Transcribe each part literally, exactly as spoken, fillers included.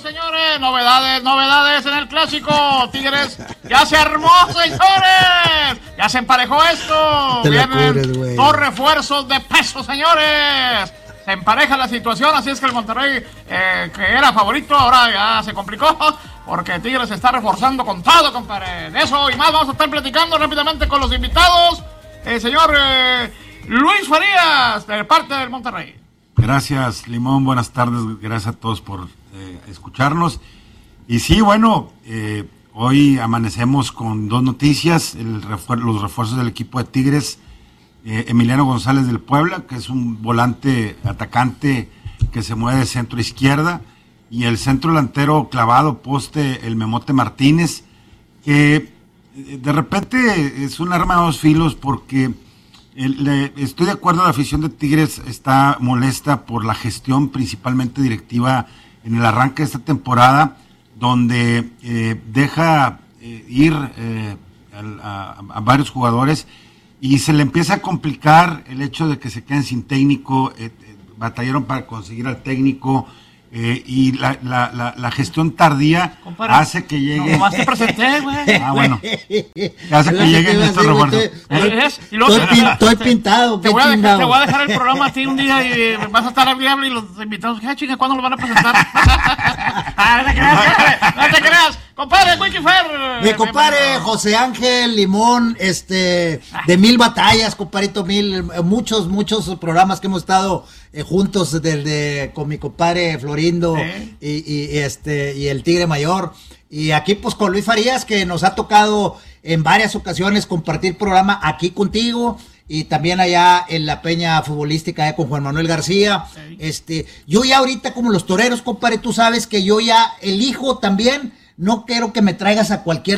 señores, novedades, novedades en el clásico. Tigres ya se armó, señores. Ya se emparejó esto. Te la Vienen cubres, dos refuerzos de peso, señores. Se empareja la situación, así es que el Monterrey, eh, que era favorito, ahora ya se complicó, porque Tigres se está reforzando con todo, compadre. De eso y más vamos a estar platicando rápidamente con los invitados. El señor eh, Luis Farías, de parte del Monterrey. Gracias, Limón, buenas tardes, gracias a todos por eh, escucharnos. Y sí, bueno, eh, hoy amanecemos con dos noticias, el refuer- los refuerzos del equipo de Tigres. Eh, Emiliano González del Puebla, que es un volante atacante que se mueve de centro a izquierda, y el centro delantero clavado poste, el Memote Martínez, que eh, de repente es un arma de dos filos porque el, le, estoy de acuerdo, la afición de Tigres está molesta por la gestión principalmente directiva en el arranque de esta temporada, donde eh, deja eh, ir eh, a, a, a varios jugadores y se le empieza a complicar el hecho de que se queden sin técnico, eh, eh, batallaron para conseguir al técnico, eh, y la, la, la, la gestión tardía Compara. hace que llegue... No, más te presenté, güey. Ah, bueno. Hace que lleguen estos refuerzos. Estoy pintado. Te voy, a dejar, te voy a dejar el programa a ti un día y vas a estar hablando y los invitados, ¿qué chinga? ¿Cuándo lo van a presentar? ah, no te creas, no te creas. Compadre, Wikifer. Mi compadre José Ángel Limón, este, de mil batallas, compadrito, mil, muchos, muchos programas que hemos estado eh, juntos desde con mi compadre Florindo ¿Eh? y, y, y este y el Tigre Mayor. Y aquí pues con Luis Farías, que nos ha tocado en varias ocasiones compartir programa aquí contigo y también allá en la peña futbolística eh, con Juan Manuel García. Sí. Este, yo ya ahorita como los toreros, compadre, tú sabes que yo ya elijo también. No quiero que me traigas a cualquier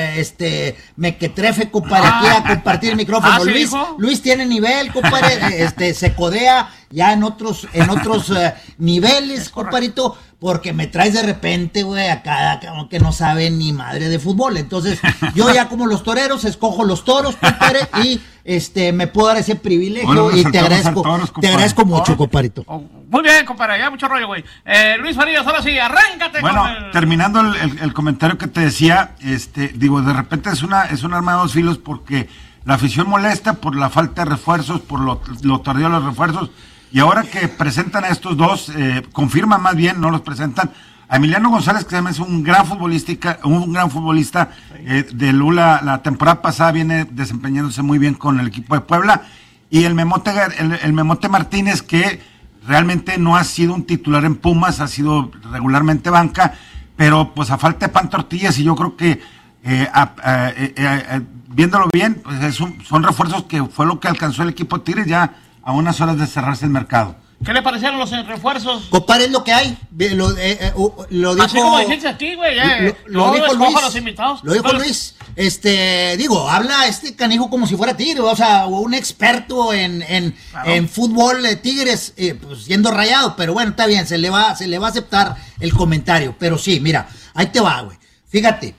este mequetrefe, compadre, aquí a compartir el micrófono. ¿Ah, sí, Luis, hijo? Luis tiene nivel, compadre, este se codea ya en otros, en otros uh, niveles, compadrito, porque me traes de repente, güey, acá como que no sabe ni madre de fútbol. Entonces, yo ya como los toreros, escojo los toros, compadre, y este me puedo dar ese privilegio bueno, y te agradezco, toros, te agradezco mucho, compadrito. Oh, muy bien, compadre, ya mucho rollo, güey. Eh, Luis Farías, ahora sí, arráncate. Bueno, con el... terminando el, el, el comentario que te decía, este, digo, de repente es una, es un arma de dos filos porque la afición molesta por la falta de refuerzos, por lo, lo tardío de los refuerzos, y ahora que presentan a estos dos, eh, confirman más bien, no los presentan, a Emiliano González, que es un gran futbolista, un gran futbolista eh, de Lula, la temporada pasada viene desempeñándose muy bien con el equipo de Puebla, y el Memote, el, el Memote Martínez, que realmente no ha sido un titular en Pumas, ha sido regularmente banca, pero pues a falta de pan tortillas, y yo creo que eh, a, a, eh, eh, viéndolo bien, pues es un, son refuerzos que fue lo que alcanzó el equipo de Tigres ya a unas horas de cerrarse el mercado. ¿Qué le parecieron los refuerzos? Compadre, es lo que hay. Lo, eh, eh, lo dijo. Así como dijiste aquí, güey. Eh. Lo, lo dijo Luis. A los invitados. Lo dijo Entonces, Luis. Este, digo, habla este canijo como si fuera Tigre, o sea, un experto en, en, claro. en fútbol de Tigres, eh, pues siendo Rayado, pero bueno, está bien, se le va, se le va a aceptar el comentario. Pero sí, mira, ahí te va, güey. Fíjate.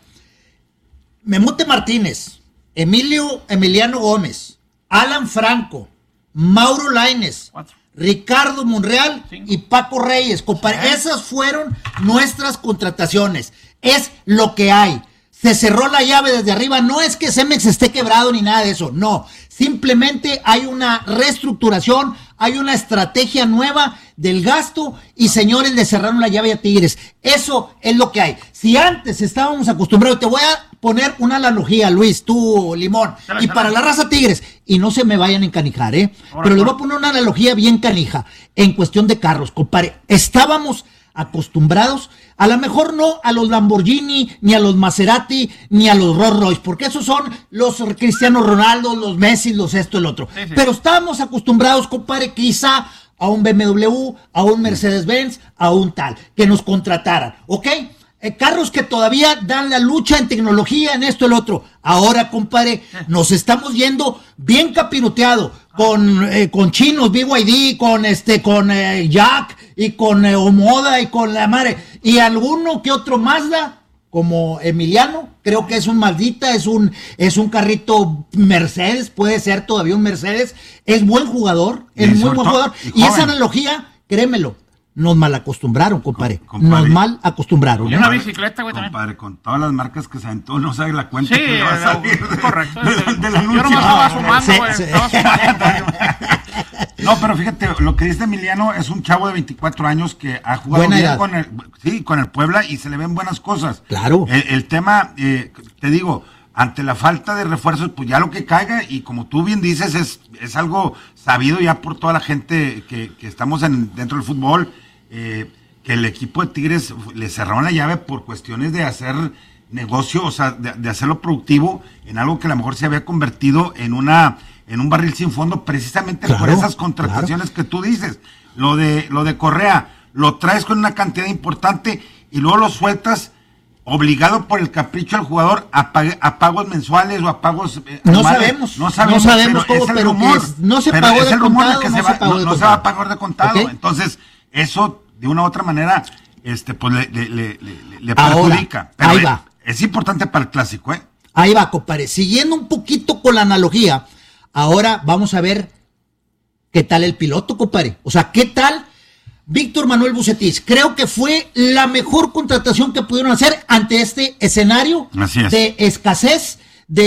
Memote Martínez, Emilio Emiliano Gómez, Alan Franco, Mauro Lainez, Cuatro. Ricardo Monreal Cinco. y Paco Reyes, compadre. ¿Sí? Esas fueron nuestras contrataciones. Es lo que hay. Se cerró la llave desde arriba. No es que Cemex esté quebrado ni nada de eso. No. Simplemente hay una reestructuración, hay una estrategia nueva del gasto y señores, le cerraron la llave a Tigres. Eso es lo que hay. Si antes estábamos acostumbrados, te voy a poner una analogía, Luis, tú, Limón, y para la raza Tigres, y no se me vayan a encanijar, ¿eh? Pero les voy a poner una analogía bien canija en cuestión de carros, compadre. Estábamos acostumbrados, a lo mejor no a los Lamborghini, ni a los Maserati, ni a los Rolls Royce, porque esos son los Cristiano Ronaldo, los Messi, los esto, el otro. Sí, sí. Pero estábamos acostumbrados, compadre, quizá a un B M W, a un Mercedes-Benz, a un tal, que nos contrataran, ¿ok? Eh, carros que todavía dan la lucha en tecnología, en esto, el otro. Ahora, compadre, nos estamos yendo bien capiroteado, con, eh, con chinos, B Y D, con este, con eh, Jack, y con eh, Omoda, y con la madre, y alguno que otro Mazda, como Emiliano, creo que es un Mazdita, es un, es un carrito Mercedes, puede ser todavía un Mercedes, es buen jugador, es muy buen jugador, y esa analogía, créemelo, nos mal acostumbraron, compadre. Com- compadre. Nos mal acostumbraron. Y ¿eh? una bicicleta, güey, también. Compadre, con todas las marcas que se aventó, no sabe la cuenta Sí, que le va a no, salir de- correcto. de- de- del Yo anuncio. nomás estaba No, sumando, sí, güey. sí. Estaba sumando. No, pero fíjate, lo que dice Emiliano es un chavo de veinticuatro años que ha jugado Buena bien edad. con el, sí, con el Puebla y se le ven buenas cosas. Claro. El, el tema, eh, te digo, ante la falta de refuerzos, pues ya lo que caiga, y como tú bien dices, es, es algo sabido ya por toda la gente que, que estamos en, dentro del fútbol, eh, que el equipo de Tigres le cerraron la llave por cuestiones de hacer negocio, o sea, de, de hacerlo productivo en algo que a lo mejor se había convertido en una en un barril sin fondo, precisamente Claro, por esas contrataciones claro. que tú dices. Lo de lo de Correa, lo traes con una cantidad importante y luego lo sueltas obligado por el capricho del jugador a, pag- a pagos mensuales o a pagos eh, No anuales. sabemos, no sabemos, no sabemos pero cómo, es el pero que rumor, es- no se pero pagó es de el rumor contado, que no se, se va, pagó no, de no se va a contado. pagar de contado. ¿Ok? Entonces, eso de una u otra manera este pues le, le, le, le, le Ahora, perjudica. Pero ahí es, va. es importante para el clásico, ¿eh? Ahí va, compadre. Siguiendo un poquito con la analogía, ahora vamos a ver qué tal el piloto, compadre. O sea, qué tal Víctor Manuel Vucetich. Creo que fue la mejor contratación que pudieron hacer ante este escenario Así es. de escasez,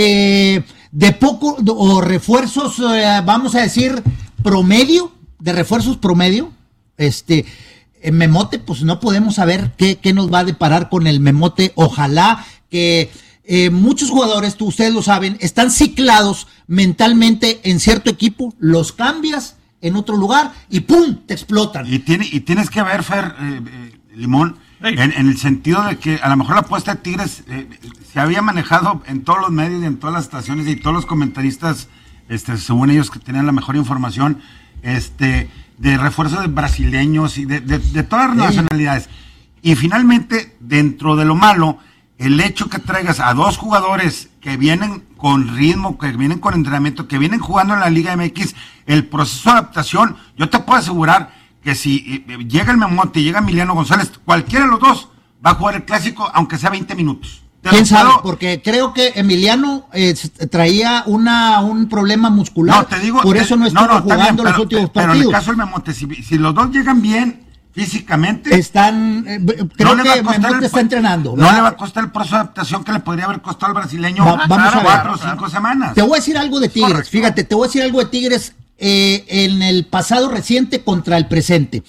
de, de poco, de- o refuerzos, eh, vamos a decir, promedio, de refuerzos promedio. Este, en Memote, pues no podemos saber qué, qué nos va a deparar con el Memote. Ojalá que eh, muchos jugadores, tú, ustedes lo saben, están ciclados mentalmente en cierto equipo, los cambias en otro lugar y ¡pum! Te explotan. Y, tiene, y tienes que ver, Fer, eh, eh, Limón, Sí. en, en el sentido de que a lo mejor la apuesta de Tigres eh, se había manejado en todos los medios y en todas las estaciones y todos los comentaristas, este, según ellos que tenían la mejor información, este, de refuerzo de brasileños y de, de, de todas las Sí. nacionalidades. Y finalmente, dentro de lo malo, el hecho que traigas a dos jugadores que vienen con ritmo, que vienen con entrenamiento, que vienen jugando en la Liga M X, el proceso de adaptación, yo te puedo asegurar que si eh, llega el Memote y llega Emiliano González, cualquiera de los dos va a jugar el clásico, aunque sea veinte minutos. Te ¿Quién lo sabe? puedo- Porque creo que Emiliano eh, traía una, un problema muscular. No, te digo, por te- eso no estuvo está bien, jugando los pero- últimos pero partidos. en el caso del Memote, si, si los dos llegan bien físicamente, Están, eh, creo no le va que a costar Memote el- está entrenando. No ¿verdad? le va a costar el proceso de adaptación que le podría haber costado al brasileño Va- vamos a ver. cuatro o Claro, cinco semanas. Te voy a decir algo de Tigres, Correcto. fíjate, te voy a decir algo de Tigres eh, en el pasado reciente contra el presente.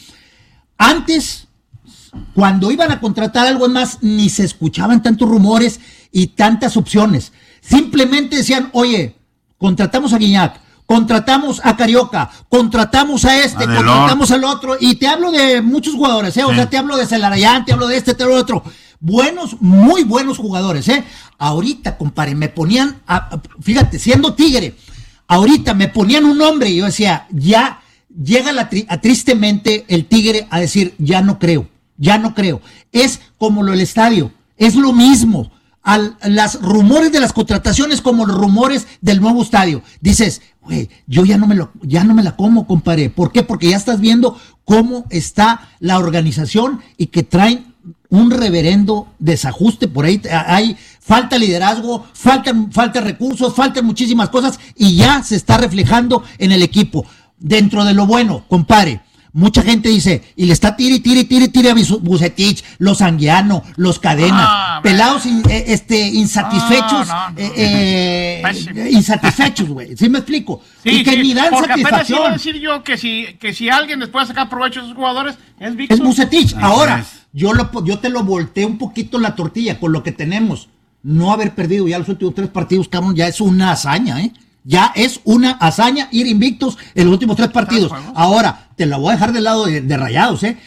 Antes, cuando iban a contratar algo más, ni se escuchaban tantos rumores y tantas opciones. Simplemente decían, oye, contratamos a Guiñac, contratamos a Carioca, contratamos a este, A Delort. contratamos al otro, y te hablo de muchos jugadores, ¿eh? O Sí. sea, te hablo de Celarayán, te hablo de este, te hablo de otro. Buenos, muy buenos jugadores, ¿eh? Ahorita, compadre, me ponían, a- a- fíjate, siendo Tigre, ahorita me ponían un nombre y yo decía, ya llega la tri- a, tristemente el Tigre a decir, ya no creo, ya no creo. Es como lo del estadio, es lo mismo. Al, las rumores de las contrataciones como los rumores del nuevo estadio. Dices, güey, yo ya no me lo, ya no me la como, compadre. ¿Por qué? Porque ya estás viendo cómo está la organización y que traen un reverendo desajuste por ahí. Hay falta liderazgo, faltan, faltan recursos, faltan muchísimas cosas y ya se está reflejando en el equipo. Dentro de lo bueno, compadre, mucha gente dice, y le está tire, tire, tire, tire a Vucetich, los Anguiano, los Cadena, Ah, pelados in- eh, este, insatisfechos, No, no, no. eh, eh, Pésimo. insatisfechos, güey. ¿Sí me explico? y que ni dan porque apenas iba a satisfacción. decir yo que si, que si alguien les puede sacar provecho a esos jugadores, es Víctor. Es Vucetich. Así Ahora, es. yo, lo, yo te lo volteé un poquito la tortilla con lo que tenemos. No haber perdido ya los últimos tres partidos, cabrón, ya es una hazaña, ¿eh? Ya es una hazaña ir invictos en los últimos tres partidos. juegos. Ahora, te la voy a dejar del lado de, de Rayados, ¿eh?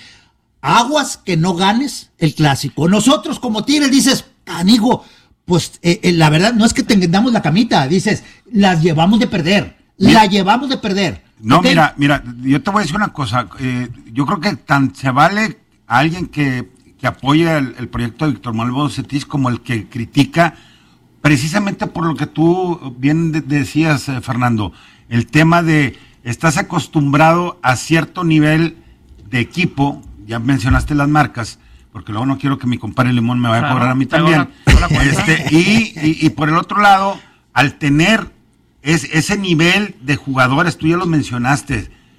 Aguas que no ganes el clásico. Nosotros como Tigres dices, canijo, pues eh, eh, la verdad no es que tengamos la camita, dices, las llevamos de perder, Mira. la llevamos de perder. No, ¿ok? mira, mira, yo te voy a decir una cosa. eh, yo creo que tan se vale a alguien que, que apoya el, el proyecto de Víctor Manuel Vucetich como el que critica, precisamente por lo que tú bien de- decías, eh, Fernando, el tema de estás acostumbrado a cierto nivel de equipo, ya mencionaste las marcas, porque luego no quiero que mi compadre Limón me vaya Claro, a cobrar a mí tengo también. la- tengo la cuenta. Este, y, y, y por el otro lado, al tener es, ese nivel de jugadores, tú ya los mencionaste,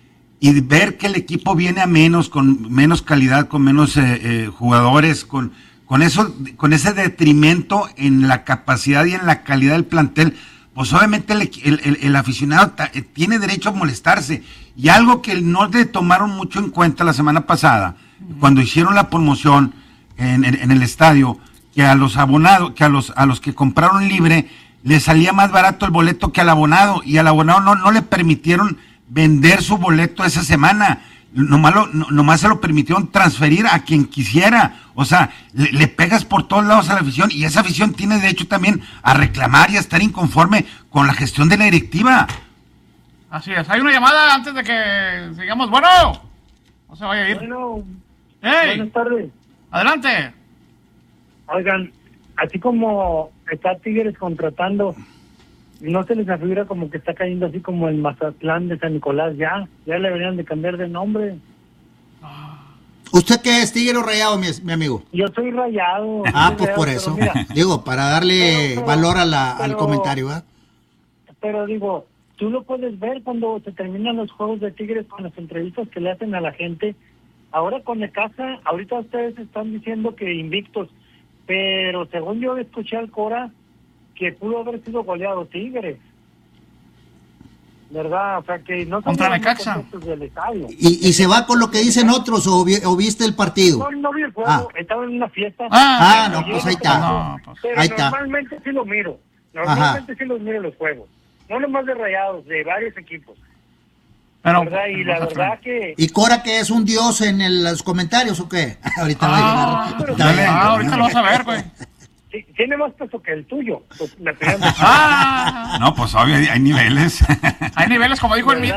y ver que el equipo viene a menos, con menos calidad, con menos eh, eh, jugadores, con, con eso, con ese detrimento en la capacidad y en la calidad del plantel, pues obviamente el, el, el, el aficionado ta, eh, tiene derecho a molestarse. Y algo que no le tomaron mucho en cuenta la semana pasada, uh-huh. cuando hicieron la promoción en, en, en el estadio, que a los abonados, que a los, a los que compraron libre, les salía más barato el boleto que al abonado, y al abonado no, no le permitieron vender su boleto esa semana, nomás, lo, no, nomás se lo permitieron transferir a quien quisiera. O sea, le, le pegas por todos lados a la afición, y esa afición tiene derecho también a reclamar y a estar inconforme con la gestión de la directiva. Así es. Hay una llamada antes de que sigamos. Bueno, no se vaya a ir. Bueno, hey, buenas tardes. Adelante. Oigan, así como está Tigres contratando, no se les afigura como que está cayendo así como el Mazatlán de San Nicolás. Ya, ya le deberían de cambiar de nombre. ¿Usted qué es, Tigre o Rayado, mi, mi amigo? Yo soy Rayado. Ah, soy pues rayado, por eso. mira, digo, para darle pero, pero, valor a la, pero, al comentario, ¿verdad? Pero digo, tú lo puedes ver cuando se terminan los juegos de Tigres con las entrevistas que le hacen a la gente. Ahora con Necaxa, ahorita ustedes están diciendo que invictos, pero según yo escuché al Cora, que pudo haber sido goleado Tigres. ¿Verdad? O sea, que no son contra Necaxa. Del estadio. ¿Y, ¿Y se va con lo que dicen otros o, vi, o viste el partido? No, no vi el juego, ah. estaba en una fiesta. Ah, ah no, pues ahí está. No, pues, pero ahí está. normalmente sí lo miro. Normalmente Ajá. sí los miro los juegos. No nomás de Rayados, de varios equipos. Pero, ¿verdad? Y la verdad que... ¿Y Cora que es un dios en el, los comentarios o qué? ahorita va ah, a llegar. Pero, dale, ah, ahorita lo vas a ver, güey. Sí, tiene más peso que el tuyo. Pues, me ah, no, pues obvio, hay niveles. Hay niveles, como dijo el mismo.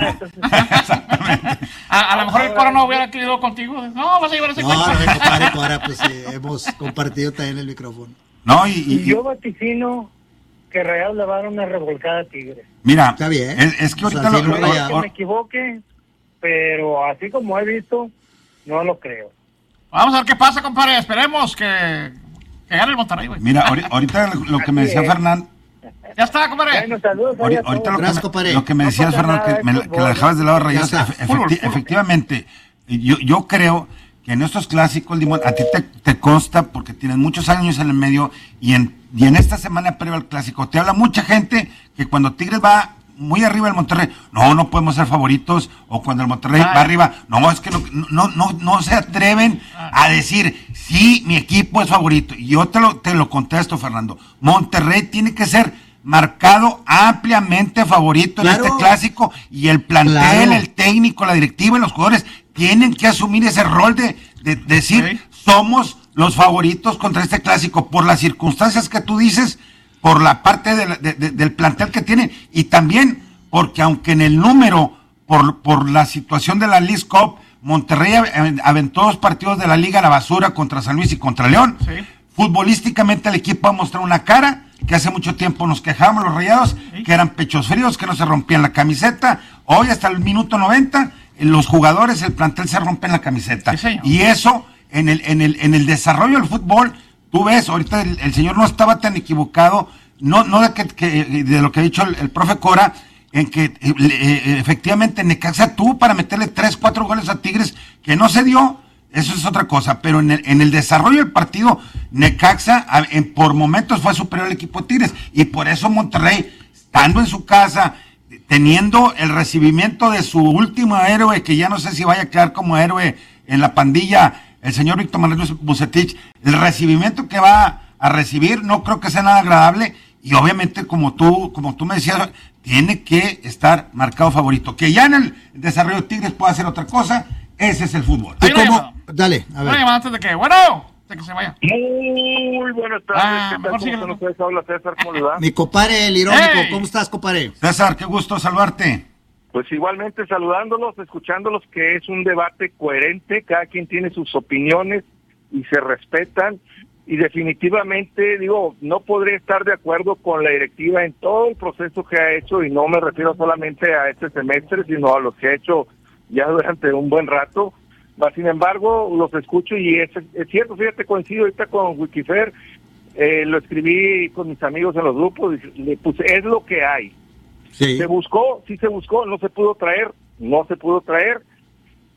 a, a lo mejor el Cora no hubiera querido contigo. No, vas a llevar ese no, cuento. No, compadre, Cora, pues eh, hemos compartido también el micrófono. No, y, y, y yo vaticino que Real le va a dar una revolcada a Tigres. Mira, está bien. Es, es que ahorita o sea, lo, no es que me equivoque, pero así como he visto, no lo creo. Vamos a ver qué pasa, compadre. Esperemos que, que gane el Monterrey, güey. Mira, ahorita lo que me decía Fernando. Ya está, compadre. Bueno, saludos. Ahorita, ahorita lo, Gracias, que me, lo que me decías, no Fernando, que, me, que la dejabas de lado Rayados, efecti efectivamente, yo, yo creo que en estos clásicos, Limón, a ti te, te consta porque tienes muchos años en el medio y en, y en esta semana previo al clásico te habla mucha gente que cuando Tigres va muy arriba del Monterrey, no, no podemos ser favoritos, o cuando el Monterrey ah, va arriba, no, es que no, no, no, no se atreven ah, a decir, sí, mi equipo es favorito. Y yo te lo, te lo contesto, Fernando, Monterrey tiene que ser marcado ampliamente favorito claro. en este clásico, y el plantel, claro. el técnico, la directiva y los jugadores tienen que asumir ese rol de, de, de decir, ¿sí? somos los favoritos contra este clásico, por las circunstancias que tú dices, por la parte de la, de, de, del plantel que tiene, y también porque aunque en el número, por, por la situación de la League Cup, Monterrey aventó dos partidos de la Liga a la basura contra San Luis y contra León, ¿sí? futbolísticamente el equipo ha mostrado una cara que hace mucho tiempo nos quejábamos los Rayados, ¿sí? que eran pechos fríos, que no se rompían la camiseta. Hoy hasta el minuto noventa, los jugadores, el plantel se rompen la camiseta. Sí, y eso, en el, en el, en el desarrollo del fútbol, tú ves, ahorita el, el señor no estaba tan equivocado, no, no de, que, que, de lo que ha dicho el, el profe Cora, en que eh, eh, efectivamente Necaxa tuvo para meterle tres, cuatro goles a Tigres, que no se dio. Eso es otra cosa, pero en el, en el desarrollo del partido, Necaxa en, por momentos fue superior al equipo de Tigres, y por eso Monterrey, estando en su casa, teniendo el recibimiento de su último héroe, que ya no sé si vaya a quedar como héroe en la pandilla, el señor Víctor Manuel Bucetich, el recibimiento que va a recibir no creo que sea nada agradable, y obviamente como tú, como tú me decías, tiene que estar marcado favorito, que ya en el desarrollo de Tigres pueda hacer otra cosa. Ese es el fútbol. ¿Y cómo? Dale, a ver. Una llamada antes de que, bueno, de que se vaya. Muy buenas tardes. Ah, ¿Qué tal? ¿Cómo están ustedes? Habla César, ¿cómo le va? Mi compadre, el irónico, hey. ¿cómo estás, compadre? César, qué gusto saludarte. Pues igualmente saludándolos, escuchándolos, que es un debate coherente, cada quien tiene sus opiniones y se respetan, y definitivamente, digo, no podría estar de acuerdo con la directiva en todo el proceso que ha hecho, y no me refiero solamente a este semestre, sino a los que ha hecho ya durante un buen rato. Sin embargo, los escucho y es, es cierto, fíjate, coincido ahorita con Wikifer, eh, lo escribí con mis amigos en los grupos, y le puse, es lo que hay. Sí. Se buscó, sí se buscó, no se pudo traer, no se pudo traer,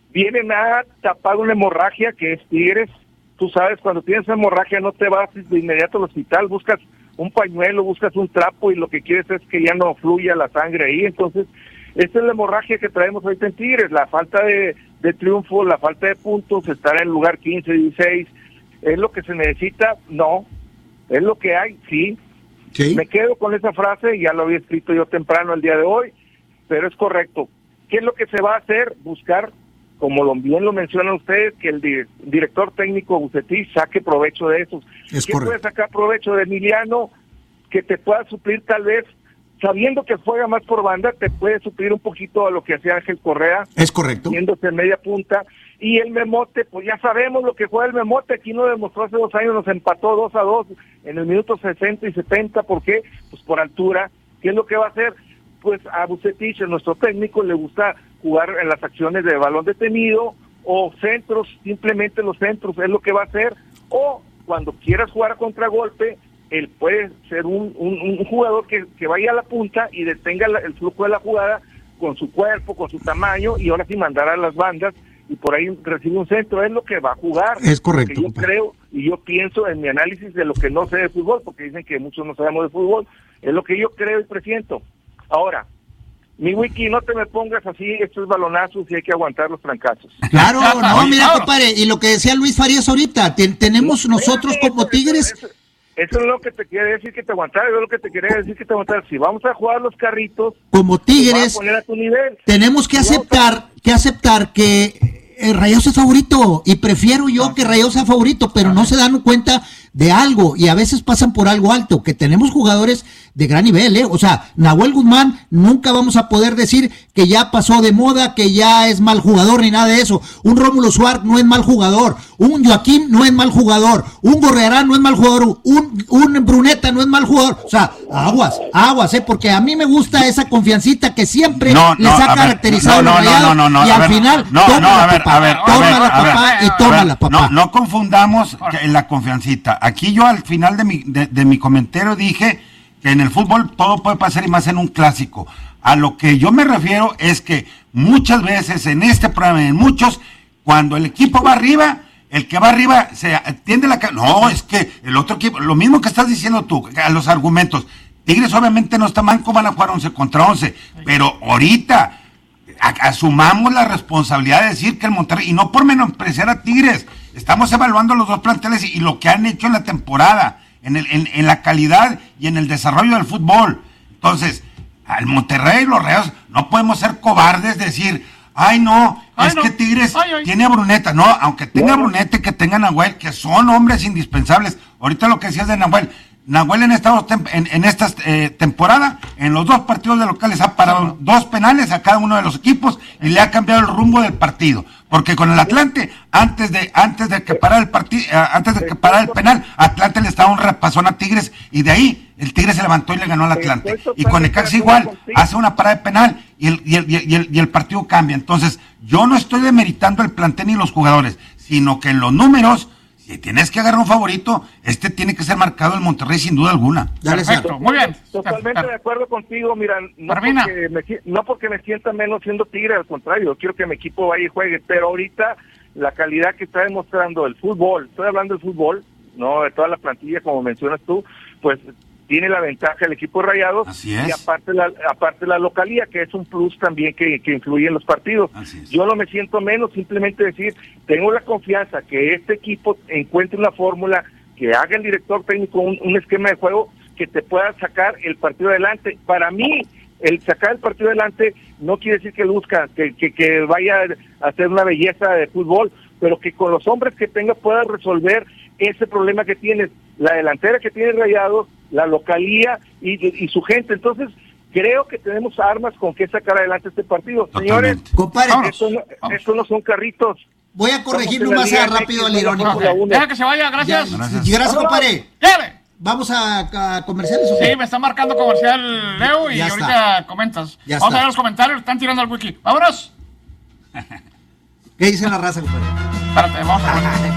vienen a tapar una hemorragia que es Tigres. Tú sabes, cuando tienes hemorragia no te vas de inmediato al hospital, buscas un pañuelo, buscas un trapo y lo que quieres es que ya no fluya la sangre ahí. Entonces, esta es la hemorragia que traemos ahorita en Tigres, la falta de, de triunfo, la falta de puntos, estar en el lugar quince, dieciséis, ¿es lo que se necesita? No, es lo que hay, sí. Sí. Me quedo con esa frase, ya lo había escrito yo temprano el día de hoy, pero es correcto. ¿Qué es lo que se va a hacer? Buscar, como lo, bien lo mencionan ustedes, que el di- director técnico Bucetich saque provecho de eso. Es ¿Qué correcto. puede sacar provecho de Emiliano? Que te pueda suplir tal vez, sabiendo que juega más por banda, te puede suplir un poquito a lo que hacía Ángel Correa. Es correcto. Yéndose en media punta. Y el Memote, pues ya sabemos lo que juega el Memote, aquí no demostró hace dos años, nos empató dos a dos en el minuto sesenta y setenta, ¿por qué? Pues por altura. ¿Qué es lo que va a hacer? Pues a Bucetich, nuestro técnico, le gusta jugar en las acciones de balón detenido, o centros, simplemente los centros, es lo que va a hacer, o cuando quieras jugar a contragolpe, él puede ser un, un, un jugador que, que vaya a la punta y detenga la, el flujo de la jugada con su cuerpo, con su tamaño, y ahora sí mandar a las bandas, y por ahí recibe un centro, es lo que va a jugar. Es correcto. Yo compadre. creo, y yo pienso en mi análisis de lo que no sé de fútbol, porque dicen que muchos no sabemos de fútbol, es lo que yo creo y presiento. Ahora, mi wiki, no te me pongas así, estos balonazos y hay que aguantar los trancazos. Claro, no, Oye, mira, claro. compadre, y lo que decía Luis Farías ahorita, ten- tenemos nosotros Espérate, como eso- Tigres... Eso, eso es lo que te quiere decir que te aguantar, eso es lo que te quería decir que te aguantar. Si vamos a jugar los carritos, como pues vamos Tigres, a poner a tu nivel. tenemos que Si vamos a- aceptar, que aceptar que eh, Rayados es favorito, y prefiero yo que Rayados sea favorito, pero no se dan cuenta de algo, y a veces pasan por algo alto, que tenemos jugadores de gran nivel, ¿eh? O sea, Nahuel Guzmán, nunca vamos a poder decir que ya pasó de moda, que ya es mal jugador, ni nada de eso. Un Rómulo Suárez no es mal jugador, un Joaquín no es mal jugador, un Gorrearán no es mal jugador, un, un Bruneta no es mal jugador. O sea, aguas, aguas, ¿eh? Porque a mí me gusta esa confiancita que siempre No, les no, ha a ver, caracterizado no, a los no, Rayados, no, no, no, y a al ver, final, no, tómala, no, a ver, papá, a ver, a tómala, ver, a ver, papá, y a ver, tómala, papá. No, no confundamos que- la confiancita. Aquí yo al final de mi, de, de mi comentario dije que en el fútbol todo puede pasar y más en un clásico. A lo que yo me refiero es que muchas veces en este programa, en muchos, cuando el equipo va arriba, el que va arriba se tiende la... ca- No, es que el otro equipo, lo mismo que estás diciendo tú, a los argumentos. Tigres obviamente no está manco, van a jugar once contra once, pero ahorita a- asumamos la responsabilidad de decir que el Monterrey, y no por menospreciar a Tigres, estamos evaluando los dos planteles y, y lo que han hecho en la temporada, en, el, en, en la calidad y en el desarrollo del fútbol. Entonces, al Monterrey, los Rayados, no podemos ser cobardes, decir, ay no, Ay, es no. que Tigres Ay, ay. tiene a Bruneta. No, aunque tenga Bruneta y que tenga a Nahuel, que son hombres indispensables. Ahorita lo que decías de Nahuel, Nahuel en esta, en, en esta eh, temporada, en los dos partidos de locales ha parado dos penales a cada uno de los equipos y le ha cambiado el rumbo del partido. Porque con el Atlante, antes de antes de que parara el partido, antes de que parara el penal, Atlante le estaba un repasón a Tigres y de ahí el Tigre se levantó y le ganó al Atlante. Y con Necaxa igual, hace una parada de penal y el, y el, y el, y el partido cambia. Entonces, yo no estoy demeritando el plantel ni los jugadores, sino que en los números, si tienes que agarrar un favorito, este tiene que ser marcado el Monterrey sin duda alguna. Dale, Perfecto, César. muy bien. Totalmente de acuerdo contigo, mira, no Termina. porque, me, si- no porque me sienta menos siendo Tigre, al contrario, yo quiero que mi equipo vaya y juegue, pero ahorita la calidad que está demostrando el fútbol, estoy hablando del fútbol, no de toda la plantilla como mencionas tú, pues tiene la ventaja el equipo de Rayados. Así es. Y aparte la, aparte la localía, que es un plus también que, que influye en los partidos. Así es. Yo no me siento menos, simplemente decir, tengo la confianza que este equipo encuentre una fórmula, que haga el director técnico un, un esquema de juego que te pueda sacar el partido adelante. Para mí, el sacar el partido adelante no quiere decir que luzca, que, que, que vaya a hacer una belleza de fútbol, pero que con los hombres que tenga pueda resolver ese problema que tienes, la delantera que tiene Rayados, la localía y, y su gente. Entonces, creo que tenemos armas con que sacar adelante este partido. Totalmente. Señores, Compadre, Vámonos. esto no, Vamos. esto no son carritos. voy a corregir Estamos en la nomás Liga a M X, rápido al no la irónico. Fórmula uno. Deja que se vaya, Ya, gracias. Gracias. gracias, compadre. Llévele. Vamos a, a comerciales. ¿o qué? Sí, me está marcando comercial Leo y Ya ahorita comentas. Ya Vamos está. a ver los comentarios, están tirando al wiki. Vámonos. ¿Qué dice la raza, compadre? Espérate, vamos a ver.